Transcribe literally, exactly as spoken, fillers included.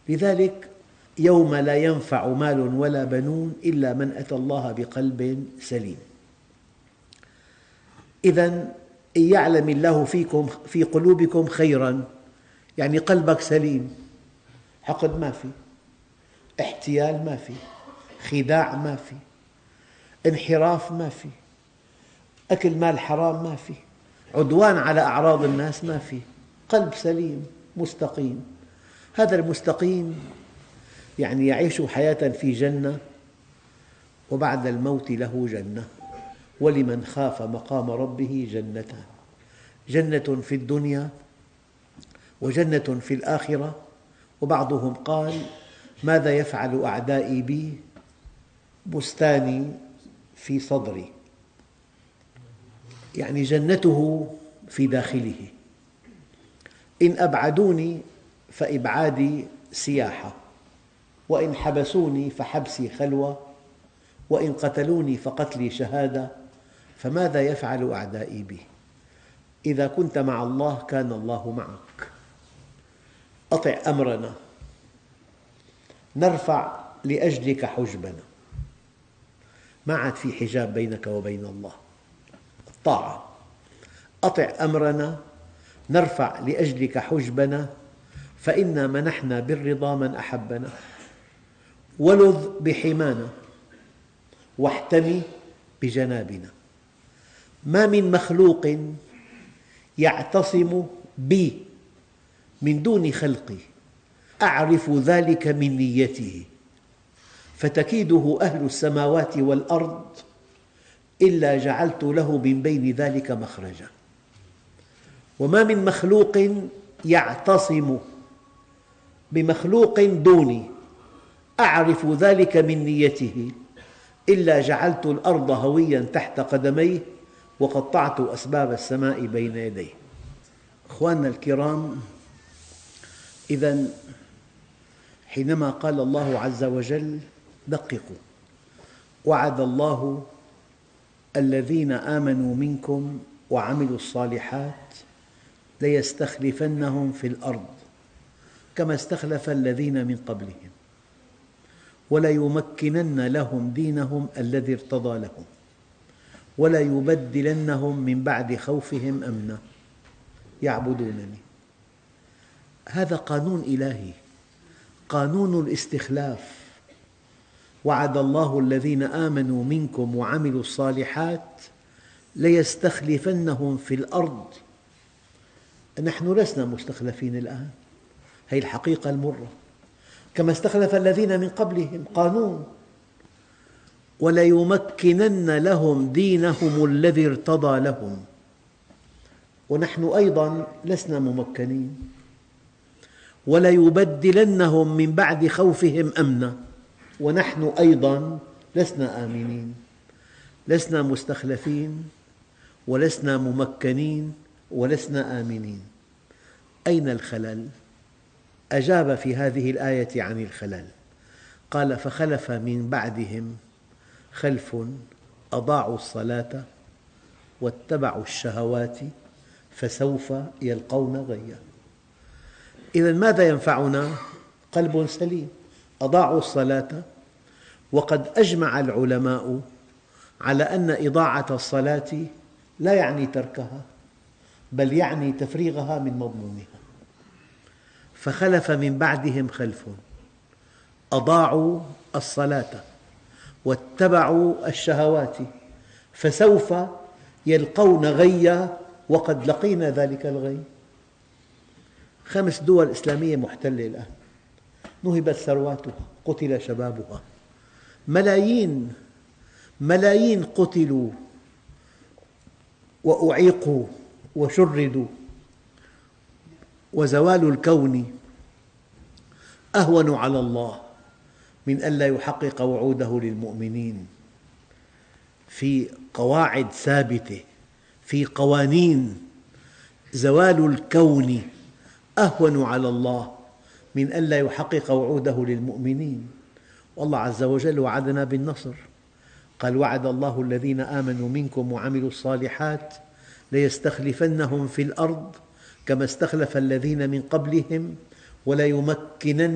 لذلك يوم لا ينفع مال ولا بنون إلا من أتى الله بقلب سليم. إذن إن يعلم الله فيكم في قلوبكم خيراً، يعني قلبك سليم، حقد ما في، احتيال ما في، خداع ما في، انحراف ما في، أكل مال حرام ما في، عدوان على أعراض الناس ما في، قلب سليم مستقيم. هذا المستقيم يعني يعيش حياة في جنة، وبعد الموت له جنة. ولمن خاف مقام ربه جنتان، جنة في الدنيا وجنة في الآخرة. وبعضهم قال: ماذا يفعل أعدائي بي؟ بستاني في صدري، يعني جنته في داخله. إن أبعدوني فإبعادي سياحة، وإن حبسوني فحبسي خلوة، وإن قتلوني فقتلي شهادة، فماذا يفعل أعدائي بي؟ إذا كنت مع الله كان الله معك. أطع أمرنا نرفع لأجلك حجبنا، ما عاد في حجاب بينك وبين الله، الطاعة. أطع أمرنا نرفع لأجلك حجبنا، فإنا منحنا بالرضا من أحبنا. ولذ بحمانا واحتمي بجنابنا. ما من مخلوق يعتصم بي من دون خلقي أعرف ذلك من نيته، فتكيده أهل السماوات والأرض إلا جعلت له من بين ذلك مخرجا. وما من مخلوق يعتصم بمخلوق دوني أعرف ذلك من نيته إلا جعلت الأرض هويا تحت قدميه وقطعت أسباب السماء بين يديه. أخواننا الكرام، إذن حينما قال الله عز وجل: دققوا، وعد الله الذين آمنوا منكم وعملوا الصالحات ليستخلفنهم في الأرض كما استخلف الذين من قبلهم وليمكنن لهم دينهم الذي ارتضى لهم وليبدلنهم من بعد خوفهم أمنا يعبدونني. هذا قانون إلهي، قانون الاستخلاف. وعد الله الذين آمنوا منكم وعملوا الصالحات ليستخلفنهم في الأرض. نحن لسنا مستخلفين الآن، هذه الحقيقة المرة. كما استخلف الذين من قبلهم، قانون. وليمكنن لهم دينهم الذي ارتضى لهم، ونحن أيضا لسنا ممكنين. وليبدلنهم من بعد خوفهم أمنا، ونحن أيضا لسنا آمنين، لسنا مستخلفين ولسنا ممكنين ولسنا آمنين. أين الخلل؟ أجاب في هذه الآية عن الخلل، قال: فخلف من بعدهم خلف أضاعوا الصلاة واتبعوا الشهوات فسوف يلقون غيا. إذن ماذا ينفعنا؟ قلب سليم. أضاعوا الصلاة، وقد أجمع العلماء على أن إضاعة الصلاة لا يعني تركها، بل يعني تفريغها من مضمونها. فخلف من بعدهم خلف أضاعوا الصلاة واتبعوا الشهوات فسوف يلقون غيا وقد لقينا ذلك الغي. خمس دول إسلامية محتلة الآن، نهبت ثرواتها، قتل شبابها، ملايين ملايين قتلوا وأعيقوا وشردوا. وزوال الكون أهون على الله من ألا يحقق وعوده للمؤمنين في قواعد ثابتة، في قوانين. زوال الكون أهون على الله من ألا يحقق وعوده للمؤمنين. والله عز وجل وعدنا بالنصر، قال: وعد الله الذين آمنوا منكم وعملوا الصالحات ليستخلفنهم في الأرض كما استخلف الذين من قبلهم وليمكنن